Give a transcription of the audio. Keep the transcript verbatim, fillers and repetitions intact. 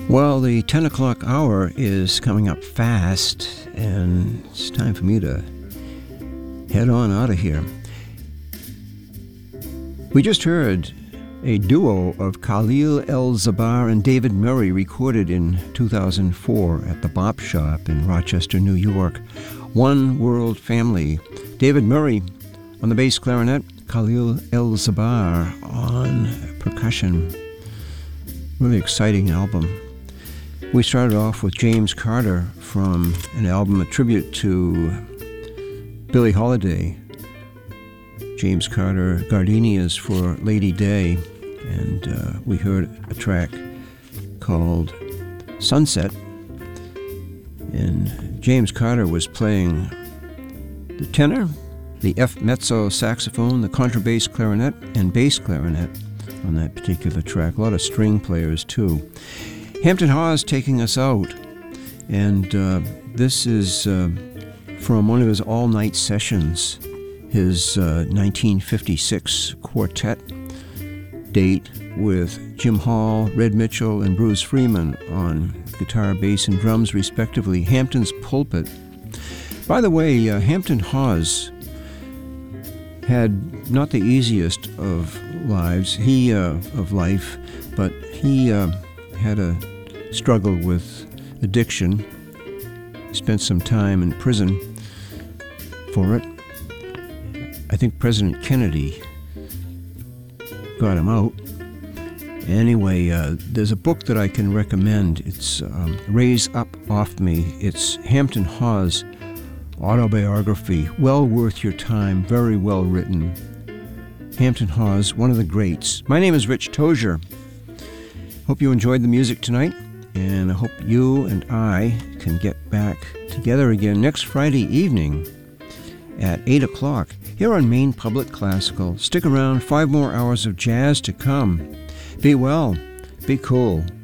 Well, the ten o'clock hour is coming up fast, and it's time for me to head on out of here. We just heard a duo of Khalil El-Zabbar and David Murray recorded in two thousand four at the Bop Shop in Rochester, New York. One World Family. David Murray on the bass clarinet, Khalil El-Zabbar on percussion. Really exciting album. We started off with James Carter from an album, a tribute to Billie Holiday. James Carter, Gardenias for Lady Day. And uh, we heard a track called Sunset. And James Carter was playing the tenor, the F mezzo saxophone, the contrabass clarinet, and bass clarinet on that particular track. A lot of string players, too. Hampton Hawes taking us out, and uh, this is uh, from one of his all-night sessions, his uh, nineteen fifty-six quartet date with Jim Hall, Red Mitchell, and Bruce Freeman on guitar, bass, and drums, respectively. Hampton's Pulpit. By the way, uh, Hampton Hawes had not the easiest of lives, he uh, of life, but he uh, had a struggle with addiction, spent some time in prison for it. I think President Kennedy got him out. Anyway, uh, there's a book that I can recommend. It's um, Raise Up Off Me. It's Hampton Hawes' autobiography. Well worth your time. Very well written. Hampton Hawes, one of the greats. My name is Rich Tozier. Hope you enjoyed the music tonight, and I hope you and I can get back together again next Friday evening at eight o'clock here on Maine Public Classical. Stick around, five more hours of jazz to come. Be well, be cool.